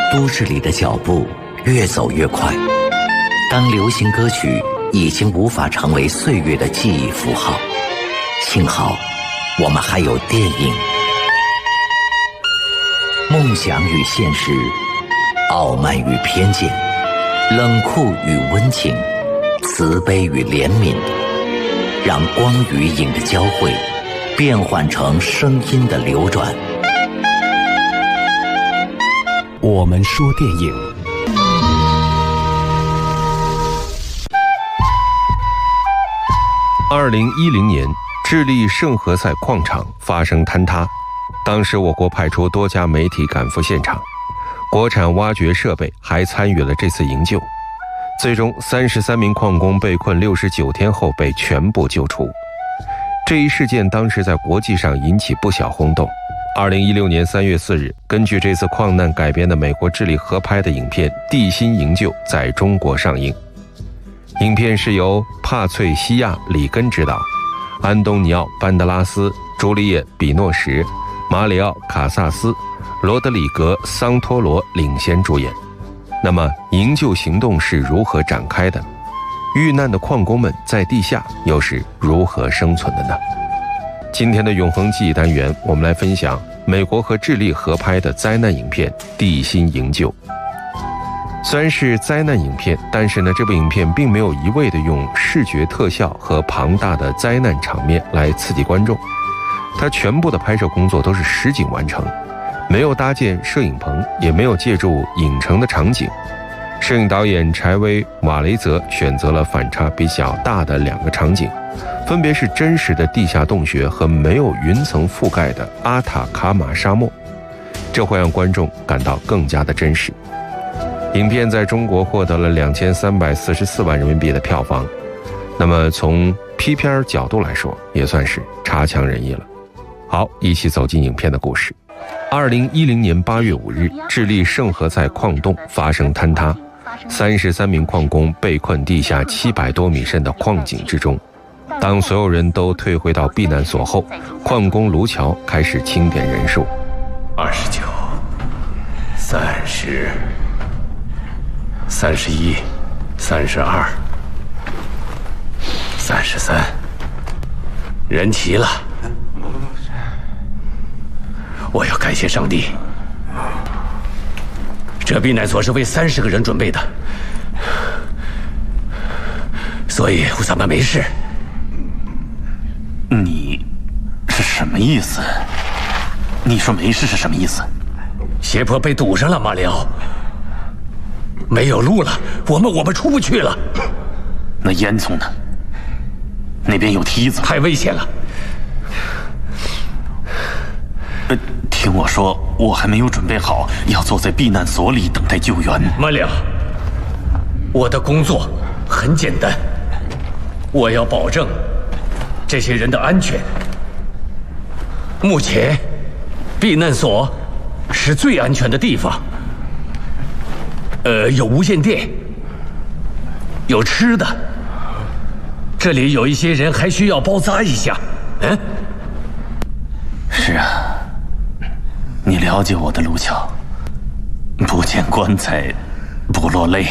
都市里的脚步越走越快，当流行歌曲已经无法成为岁月的记忆符号，幸好我们还有电影。梦想与现实，傲慢与偏见，冷酷与温情，慈悲与怜悯，让光与影的交汇变换成声音的流转。 我们说电影。 2010年，智利圣何塞矿场发生坍塌，当时我国派出多家媒体赶赴现场，国产挖掘设备还参与了这次营救。最终33名矿工被困69天后被全部救出。这一事件当时在国际上引起不小轰动。2016年3月4日，根据这次矿难改编的美国智利合拍的影片《地心营救》在中国上映。影片是由帕翠西亚·里根执导，安东尼奥·班德拉斯、朱丽叶·比诺什、马里奥·卡萨斯、罗德里格·桑托罗领衔主演。那么营救行动是如何展开的？遇难的矿工们在地下又是如何生存的呢？今天的永恒记忆单元，我们来分享美国和智利合拍的灾难影片《地心营救》。虽然是灾难影片，但是呢，这部影片并没有一味地用视觉特效和庞大的灾难场面来刺激观众，它全部的拍摄工作都是实景完成，没有搭建摄影棚，也没有借助影城的场景。摄影导演柴薇·瓦雷泽选择了反差比较大的2个场景，分别是真实的地下洞穴和没有云层覆盖的阿塔卡马沙漠，这会让观众感到更加的真实。影片在中国获得了2344万人民币的票房，那么从批片角度来说，也算是差强人意了。好，一起走进影片的故事。2010年8月5日，智利圣何塞矿洞发生坍塌，33名矿工被困地下700多米深的矿井之中。当所有人都退回到避难所后，矿工卢乔开始清点人数 ：29、30、31、32、33，人齐了。我要感谢上帝，这避难所是为30个人准备的，所以咱们没事。 你是什么意思？你说没事是什么意思？ 斜坡被堵上了，马里奥，没有路了，我们出不去了。 那烟囱呢？那边有梯子， 太危险了。 听我说，我还没有准备好，要坐在避难所里等待救援。 马里奥，我的工作很简单，我要保证这些人的安全。目前，避难所是最安全的地方。有无线电，有吃的，这里有一些人还需要包扎一下。 是啊，你了解我的卢乔，不见棺材不落泪。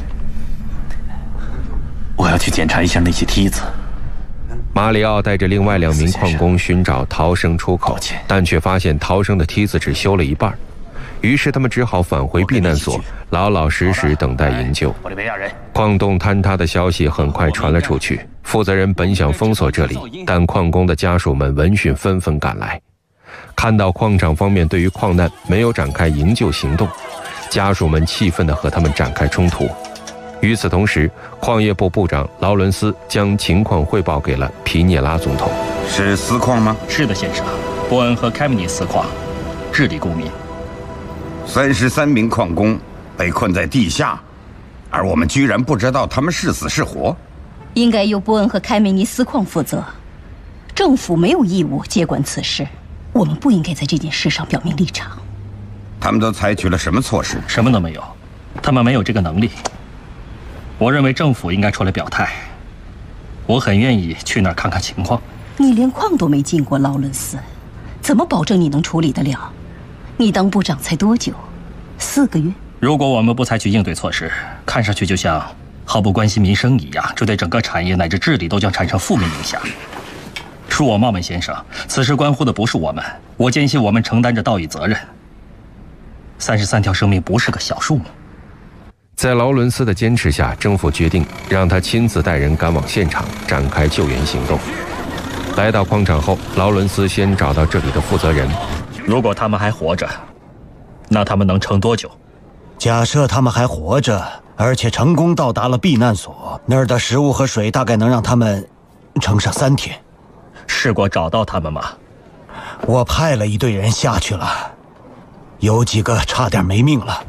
我要去检查一下那些梯子。 马里奥带着另外2名矿工寻找逃生出口，但却发现逃生的梯子只修了一半，于是他们只好返回避难所，老老实实等待营救。矿洞坍塌的消息很快传了出去，负责人本想封锁这里，但矿工的家属们闻讯纷纷赶来。看到矿场方面对于矿难没有展开营救行动，家属们气愤地和他们展开冲突。与此同时，矿业部部长劳伦斯将情况汇报给了皮涅拉总统。 是私矿吗？ 是的，先生，波恩和开米尼斯矿，智利公民。 33名矿工被困在地下，而我们居然不知道他们是死是活。 应该由波恩和开米尼斯矿负责，政府没有义务接管此事，我们不应该在这件事上表明立场。 他们都采取了什么措施？ 什么都没有，他们没有这个能力。我认为政府应该出来表态，我很愿意去那儿看看情况。 你连矿都没进过，劳伦斯，怎么保证你能处理得了？你当部长才多久？4个月？ 如果我们不采取应对措施，看上去就像毫不关心民生一样，这对整个产业乃至治理都将产生负面影响。恕我冒昧先生，此事关乎的不是我们，我坚信我们承担着道义责任。33条生命不是个小数目。 在劳伦斯的坚持下，政府决定让他亲自带人赶往现场，展开救援行动。来到矿场后，劳伦斯先找到这里的负责人。 如果他们还活着，那他们能撑多久？ 假设他们还活着，而且成功到达了避难所，那儿的食物和水大概能让他们撑上3天。 试过找到他们吗？ 我派了一队人下去了，有几个差点没命了。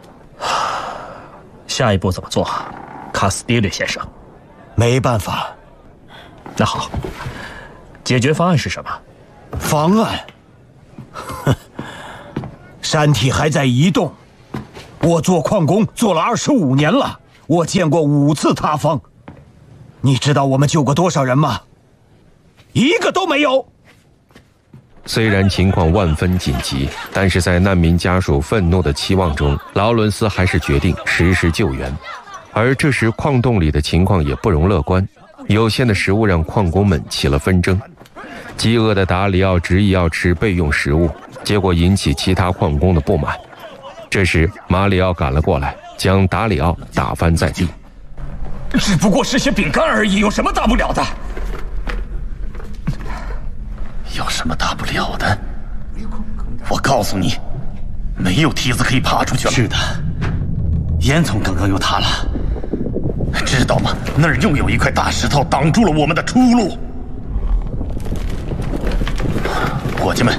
下一步怎么做，卡斯蒂略先生？ 没办法。 那好，解决方案是什么？ 方案？山体还在移动。我做矿工做了25年了，我见过5次塌方。你知道我们救过多少人吗？一个都没有。 虽然情况万分紧急，但是在难民家属愤怒的期望中，劳伦斯还是决定实施救援。而这时矿洞里的情况也不容乐观，有限的食物让矿工们起了纷争。饥饿的达里奥执意要吃备用食物，结果引起其他矿工的不满。这时马里奥赶了过来，将达里奥打翻在地。 只不过是些饼干而已，有什么大不了的？ 有什么大不了的？我告诉你，没有梯子可以爬出去了。 是的， 烟囱刚刚又塌了，知道吗？那儿又有一块大石头挡住了我们的出路。伙计们，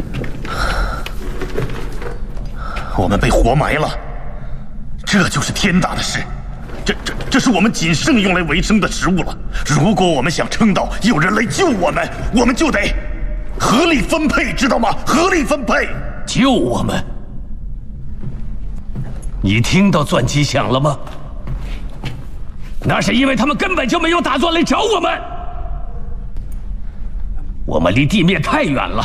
我们被活埋了，这就是天大的事。这是我们仅剩用来维生的食物了。如果我们想撑到有人来救我们，我们就得合理分配，知道吗？合理分配。 救我们？你听到钻机响了吗？那是因为他们根本就没有打算来找我们。我们离地面太远了，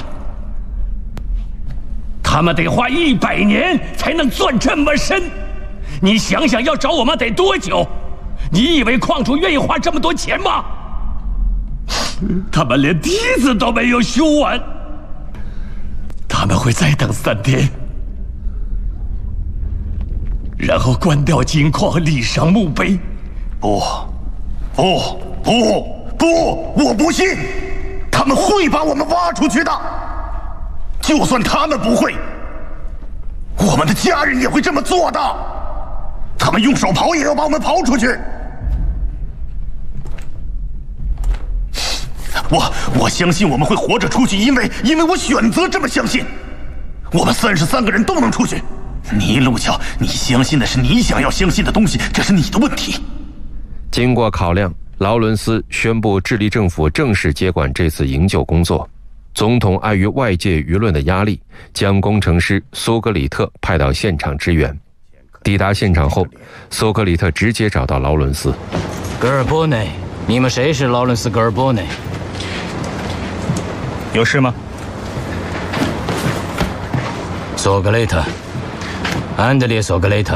他们得花100年才能钻这么深。你想想，要找我们得多久？你以为矿主愿意花这么多钱吗？他们连梯子都没有修完，他们会再等3天，然后关掉金矿，立上墓碑。 不，我不信，他们会把我们挖出去的。就算他们不会，我们的家人也会这么做的。他们用手刨也要把我们刨出去。我相信我们会活着出去，因为我选择这么相信。我们33个人都能出去。你陆桥，你相信的是你想要相信的东西，这是你的问题。 经过考量，劳伦斯宣布智利政府正式接管这次营救工作。总统碍于外界舆论的压力，将工程师苏格里特派到现场支援。抵达现场后，苏格里特直接找到劳伦斯。 格尔波内，你们谁是劳伦斯·格尔波内？ 有事吗？ 索格雷特，安德烈·索格雷特，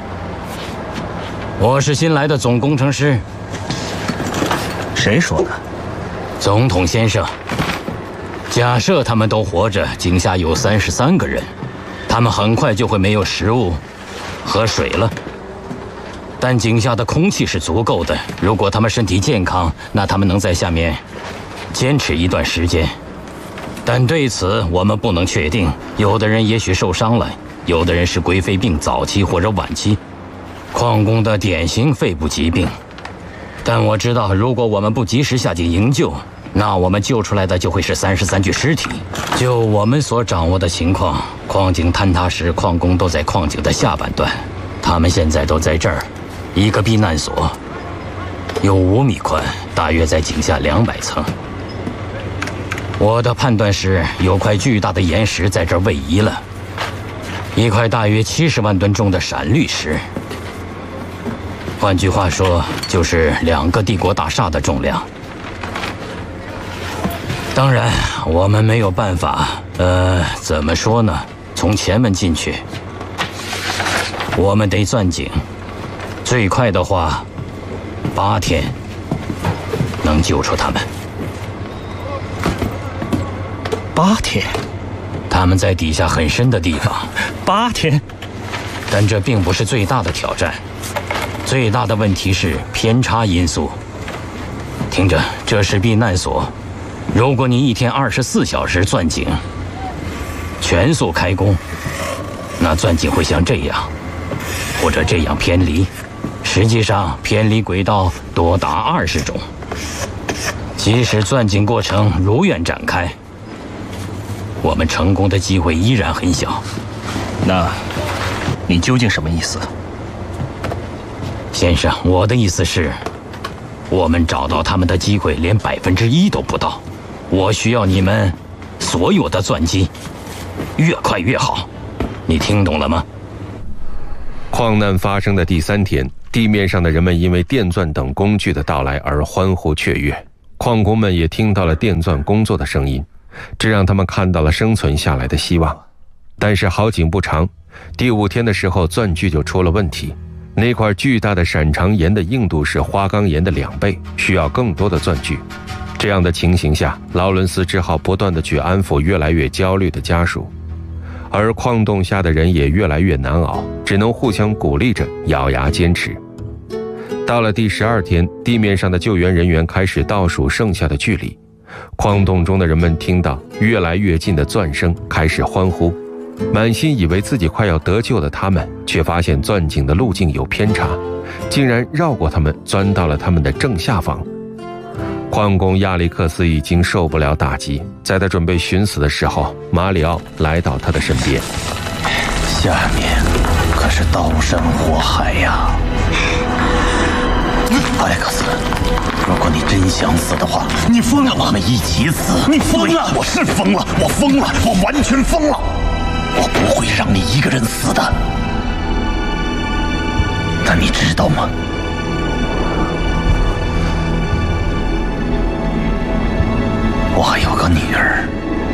我是新来的总工程师。 谁说的？ 总统先生，假设他们都活着，井下有33个人，他们很快就会没有食物和水了。但井下的空气是足够的，如果他们身体健康，那他们能在下面坚持一段时间。但对此我们不能确定，有的人也许受伤了，有的人是归肺病早期或者晚期，矿工的典型肺部疾病。但我知道，如果我们不及时下井营救，那我们救出来的就会是33具尸体。就我们所掌握的情况，矿井坍塌时，矿工都在矿井的下半段，他们现在都在这儿，一个避难所，有5米宽，大约在井下200层。我的判断是，有块巨大的岩石在这儿位移了，一块大约70万吨重的闪绿石。换句话说，就是2个帝国大厦的重量。当然，我们没有办法，怎么说呢？从前门进去。 我们得钻井，最快的话，8天能救出他们。 8天？ 他们在底下很深的地方。 8天？ 但这并不是最大的挑战，最大的问题是偏差因素。听着，这是避难所，如果你一天24小时钻井，全速开工，那钻井会像这样，或者这样偏离。实际上，偏离轨道多达20种。即使钻井过程如愿展开，我们成功的机会依然很小。 那，你究竟什么意思？ 先生，我的意思是，我们找到他们的机会连1%都不到。我需要你们所有的钻机，越快越好。你听懂了吗？ 矿难发生的第3天，地面上的人们因为电钻等工具的到来而欢呼雀跃，矿工们也听到了电钻工作的声音，这让他们看到了生存下来的希望。但是好景不长，第5天的时候，钻具就出了问题。那块巨大的闪长岩的硬度是花岗岩的2倍，需要更多的钻具。这样的情形下，劳伦斯只好不断地去安抚越来越焦虑的家属，而矿洞下的人也越来越难熬，只能互相鼓励着咬牙坚持。到了第12天，地面上的救援人员开始倒数剩下的距离。矿洞中的人们听到越来越近的钻声，开始欢呼。满心以为自己快要得救的他们，却发现钻井的路径有偏差，竟然绕过他们，钻到了他们的正下方。矿工亚历克斯已经受不了打击，在他准备寻死的时候，马里奥来到他的身边。 下面可是刀山火海呀！阿历克斯，如果你真想死的话，你疯了吗？我们一起死！你疯了！我是疯了，我疯了，我完全疯了！我不会让你一个人死的。但你知道吗？我还有个女儿。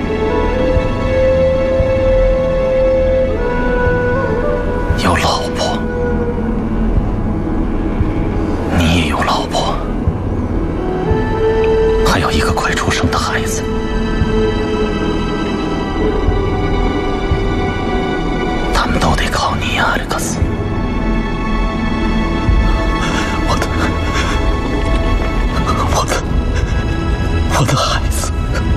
有老婆，你也有老婆，还有一个快出生的孩子。他们都得靠你呀，阿历克斯。我的孩子，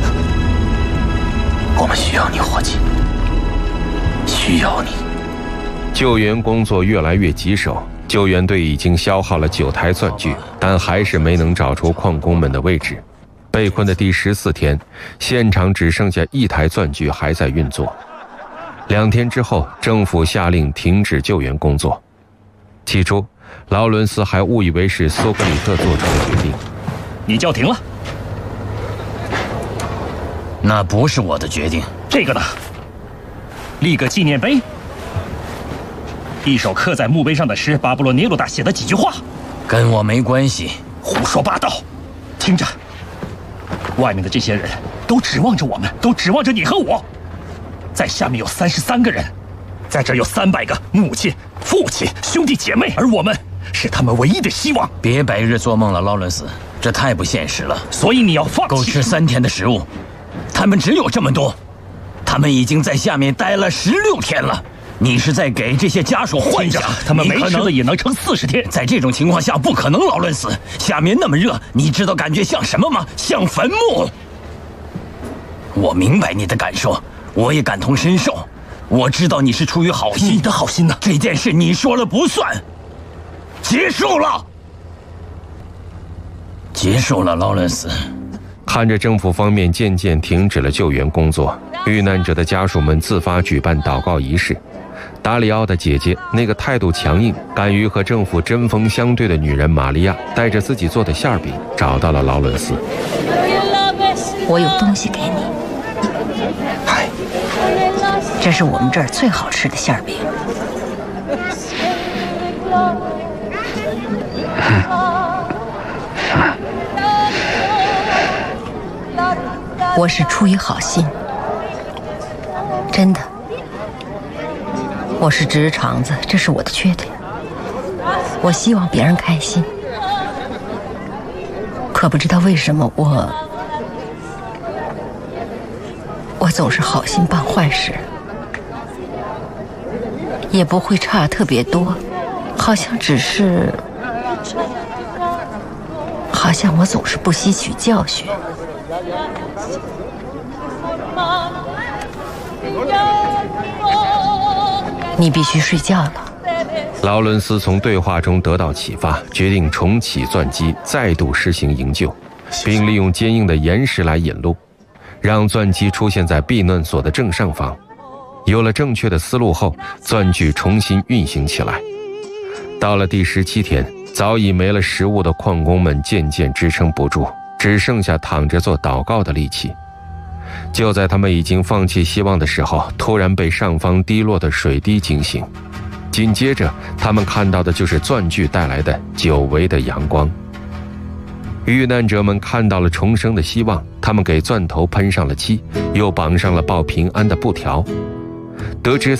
我们需要你，伙计，需要你。 救援工作越来越棘手，救援队已经消耗了9台钻具，但还是没能找出矿工们的位置。被困的第14天，现场只剩下1台钻具还在运作。2天之后，政府下令停止救援工作。起初，劳伦斯还误以为是苏格里特做出的决定。 你叫停了。 那不是我的决定。 这个呢？立个纪念碑，一首刻在墓碑上的诗，巴布洛涅鲁达写的几句话， 跟我没关系。 胡说八道！听着，外面的这些人都指望着我们，都指望着你和我。在下面有33个人，在这有300个母亲、父亲、兄弟姐妹，而我们是他们唯一的希望。 别白日做梦了，劳伦斯，这太不现实了。 所以你要放弃。 够吃3天的食物。他们只有这么多，他们已经在下面待了16天了。你是在给这些家属幻想， 他们没吃的也能撑40天。 在这种情况下，不可能，劳伦斯。下面那么热，你知道感觉像什么吗？像坟墓。我明白你的感受，我也感同身受。我知道你是出于好心。 你的好心呢？ 这件事你说了不算。结束了，结束了，劳伦斯。 看着政府方面渐渐停止了救援工作，遇难者的家属们自发举办祷告仪式。达里奥的姐姐，那个态度强硬、敢于和政府针锋相对的女人玛利亚，带着自己做的馅饼找到了劳伦斯。 我有东西给你， 嗨， 这是我们这儿最好吃的馅饼。我是出于好心，真的。 我是直肠子，这是我的缺点。我希望别人开心，可不知道为什么我总是好心办坏事，也不会差特别多，好像我总是不吸取教训。你必须睡觉了。 劳伦斯从对话中得到启发，决定重启钻机，再度施行营救，并利用坚硬的岩石来引路，让钻机出现在避难所的正上方。有了正确的思路后，钻具重新运行起来。到了第17天，早已没了食物的矿工们渐渐支撑不住，只剩下躺着做祷告的力气。就在他们已经放弃希望的时候，突然被上方滴落的水滴惊醒，紧接着他们看到的就是钻具带来的久违的阳光。遇难者们看到了重生的希望，他们给钻头喷上了漆，又绑上了报平安的布条。得知